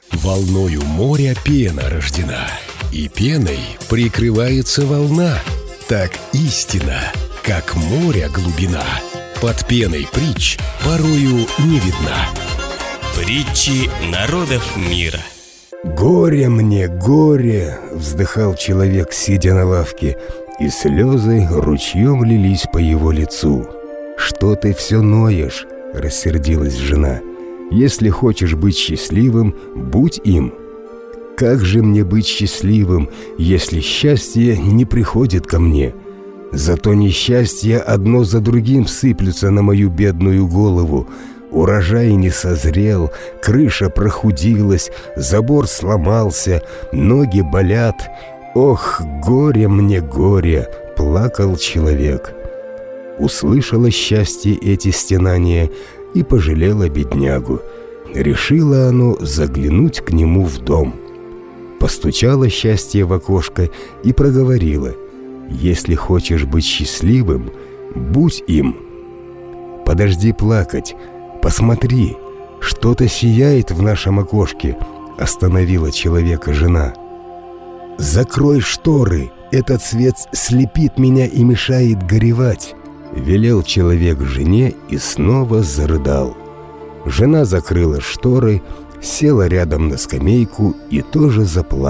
Волною моря пена рождена, и пеной прикрывается волна. Так истина, как моря глубина, под пеной притч порою не видна. Притчи народов мира. «Горе мне, горе!» — вздыхал человек, сидя на лавке, и слезы ручьем лились по его лицу. «Что ты все ноешь?» — рассердилась жена. «Если хочешь быть счастливым, будь им». «Как же мне быть счастливым, если счастье не приходит ко мне? Зато несчастья одно за другим сыплются на мою бедную голову. Урожай не созрел, крыша прохудилась, забор сломался, ноги болят. Ох, горе мне, горе!» — плакал человек. Услышало счастье эти стенания и пожалело беднягу. Решило оно заглянуть к нему в дом. Постучало счастье в окошко и проговорило: «Если хочешь быть счастливым, будь им». «Подожди плакать, посмотри, что-то сияет в нашем окошке», — остановила человека жена. «Закрой шторы, этот свет слепит меня и мешает горевать», — велел человек жене и снова зарыдал. Жена закрыла шторы, села рядом на скамейку и тоже заплакала.